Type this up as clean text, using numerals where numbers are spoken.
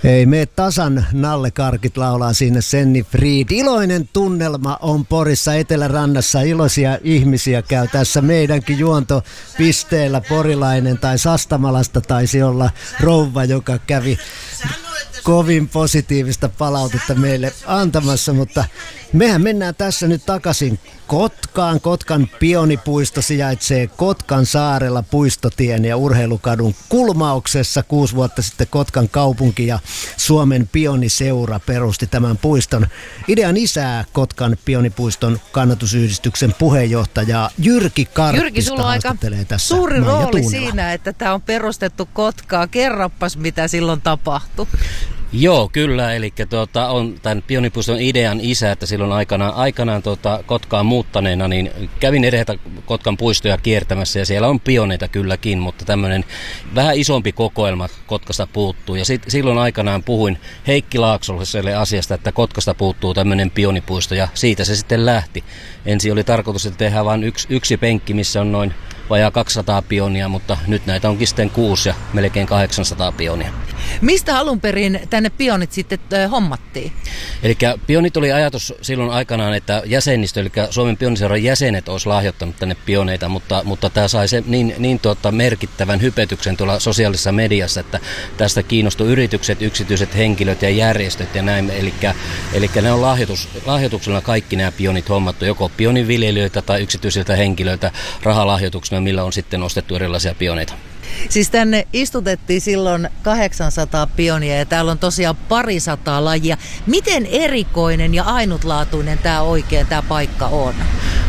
Ei mene tasan nallekarkit laulaa siinä Senni Fried. Iloinen tunnelma on Porissa Etelärannassa. Iloisia ihmisiä käy tässä meidänkin juontopisteellä. Porilainen tai Sastamalasta taisi olla rouva, joka kävi kovin positiivista palautetta meille antamassa, mutta mehän mennään tässä nyt takaisin Kotkaan. Kotkan Pionipuisto sijaitsee Kotkan saarella Puistotien ja Urheilukadun kulmauksessa. 6 vuotta sitten Kotkan kaupunki ja Suomen Pioniseura perusti tämän puiston. Idean isää Kotkan Pionipuiston kannatusyhdistyksen puheenjohtaja Jyrki Karppista. Jyrki, sulla on aika tässä suuri Maija rooli Tuunela siinä, että tämä on perustettu Kotkaa. Kerroppas, mitä silloin tapahtui. Joo, kyllä. Eli on tämän Pionipuiston idean isä, että silloin aikanaan Kotkaan muuttaneena, niin kävin edetä Kotkan puistoja kiertämässä ja siellä on pioneita kylläkin, mutta tämmöinen vähän isompi kokoelma Kotkasta puuttuu. Ja silloin aikanaan puhuin Heikki Laaksolliselle asiasta, että Kotkasta puuttuu tämmöinen pionipuisto ja siitä se sitten lähti. Ensin oli tarkoitus, että tehdään vain yksi penkki, missä on noin vajaa 200 pionia, mutta nyt näitä onkin sitten 6 ja melkein 800 pionia. Mistä alun perin tänne pionit sitten hommattiin? Eli pionit oli ajatus silloin aikanaan, että jäsenistö, eli Suomen Pioniseuran jäsenet olisi lahjoittanut tänne pioneita, mutta tämä sai se niin merkittävän hypetyksen tuolla sosiaalisessa mediassa, että tästä kiinnostui yritykset, yksityiset henkilöt ja järjestöt ja näin. Eli ne on lahjoituksella kaikki nämä pionit hommattu, joko pioniviljelijöitä tai yksityisiltä henkilöiltä rahalahjoituksena, millä on sitten ostettu erilaisia pioneita. Siis tänne istutettiin silloin 800 pionia ja täällä on tosiaan 200 lajia. Miten erikoinen ja ainutlaatuinen tämä paikka on?